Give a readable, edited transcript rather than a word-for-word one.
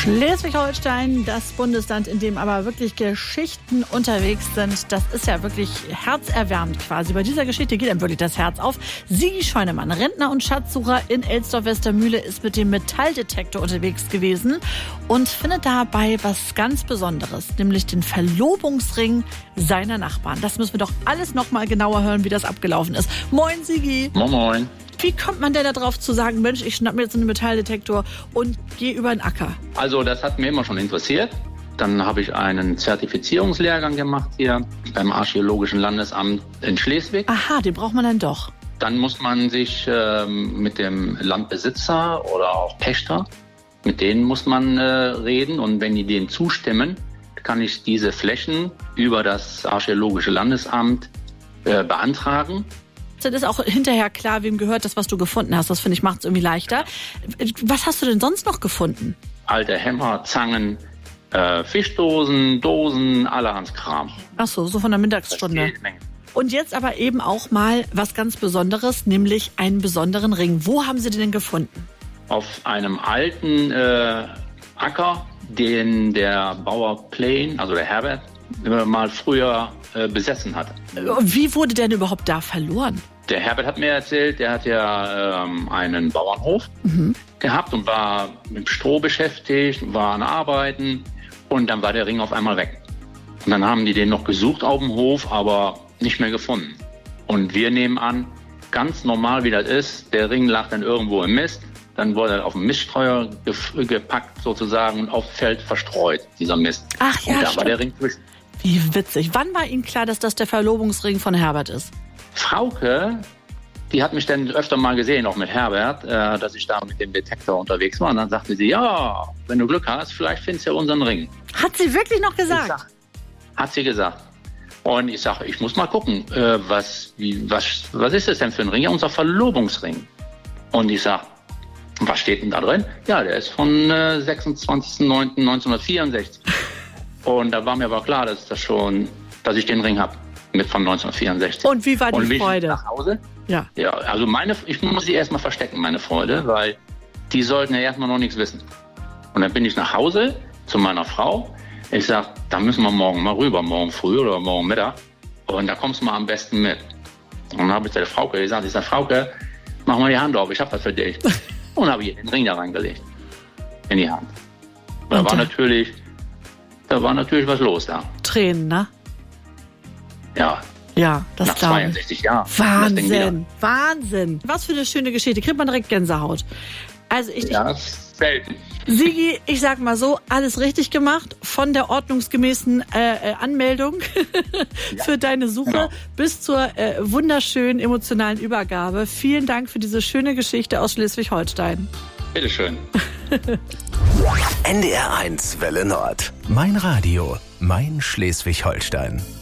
Schleswig-Holstein, das Bundesland, in dem aber wirklich Geschichten unterwegs sind, das ist ja wirklich herzerwärmend quasi. Bei dieser Geschichte geht einem wirklich das Herz auf. Sigi Scheunemann, Rentner und Schatzsucher in Elsdorf-Westermühle, ist mit dem Metalldetektor unterwegs gewesen und findet dabei was ganz Besonderes, nämlich den Verlobungsring seiner Nachbarn. Das müssen wir doch alles noch mal genauer hören, wie das abgelaufen ist. Moin, Sigi. Moin, moin. Wie kommt man denn da drauf zu sagen, Mensch, ich schnapp mir jetzt einen Metalldetektor und gehe über den Acker? Also das hat mir immer schon interessiert. Dann habe ich einen Zertifizierungslehrgang gemacht hier beim Archäologischen Landesamt in Schleswig. Aha, den braucht man dann doch. Dann muss man sich mit dem Landbesitzer oder auch Pächter, mit denen muss man reden. Und wenn die denen zustimmen, kann ich diese Flächen über das Archäologische Landesamt beantragen. Dann ist auch hinterher klar, wem gehört das, was du gefunden hast. Das, finde ich, macht es irgendwie leichter. Was hast du denn sonst noch gefunden? Alte Hämmer, Zangen, Fischdosen, Dosen, allerhand Kram. Ach so von der Mittagsstunde. Und jetzt aber eben auch mal was ganz Besonderes, nämlich einen besonderen Ring. Wo haben Sie den denn gefunden? Auf einem alten Acker, den der Bauer Plain, also der Herbert, mal früher besessen hatte. Wie wurde der denn überhaupt da verloren? Der Herbert hat mir erzählt, der hat ja einen Bauernhof gehabt und war mit Stroh beschäftigt, war an Arbeiten und dann war der Ring auf einmal weg. Und dann haben die den noch gesucht auf dem Hof, aber nicht mehr gefunden. Und wir nehmen an, ganz normal wie das ist, der Ring lag dann irgendwo im Mist, dann wurde er auf den Miststreuer gepackt sozusagen und aufs Feld verstreut, dieser Mist. Ach ja, und da war der Ring zwischen. Wie witzig. Wann war Ihnen klar, dass das der Verlobungsring von Herbert ist? Frauke, die hat mich dann öfter mal gesehen, auch mit Herbert, dass ich da mit dem Detektor unterwegs war. Und dann sagte sie, ja, wenn du Glück hast, vielleicht findest du ja unseren Ring. Hat sie wirklich noch gesagt? Hat sie gesagt. Und ich sage, ich muss mal gucken, was ist das denn für ein Ring? Ja, unser Verlobungsring. Und ich sage, was steht denn da drin? Ja, der ist von 26.09.1964. Und da war mir aber klar, dass ich den Ring habe von 1964. Und wie war die Freude? Nach Hause? Ja. Ja, also ich muss sie erstmal verstecken, meine Freude, weil die sollten ja erstmal noch nichts wissen. Und dann bin ich nach Hause zu meiner Frau. Ich sag, da müssen wir morgen mal rüber, morgen früh oder morgen Mittag. Und da kommst du mal am besten mit. Und dann habe ich der Frauke gesagt, Frauke, mach mal die Hand auf, ich hab das für dich. Und habe ich den Ring da reingelegt. In die Hand. Da war natürlich was los da. Tränen, ne? Ja. Ja, das nach glaube ich. 62 Jahren. Wahnsinn. Was für eine schöne Geschichte. Kriegt man direkt Gänsehaut. Also das ist selten. Sigi, ich sag mal so, alles richtig gemacht. Von der ordnungsgemäßen Anmeldung für deine Suche bis zur wunderschönen emotionalen Übergabe. Vielen Dank für diese schöne Geschichte aus Schleswig-Holstein. Bitteschön. NDR 1 Welle Nord. Mein Radio, mein Schleswig-Holstein.